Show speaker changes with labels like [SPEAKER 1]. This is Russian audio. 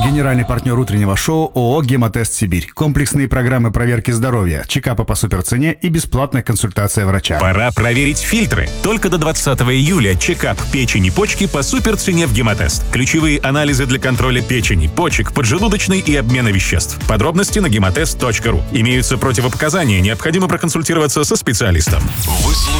[SPEAKER 1] Генеральный партнер утреннего шоу ООО «Гемотест Сибирь». Комплексные программы проверки здоровья, чекапа по суперцене и бесплатная консультация врача.
[SPEAKER 2] Пора проверить фильтры. Только до 20 июля чекап печени и почки по суперцене в «Гемотест». Ключевые анализы для контроля печени, почек, поджелудочной и обмена веществ. Подробности на gemotest.ru. Имеются противопоказания, необходимо проконсультироваться со специалистом.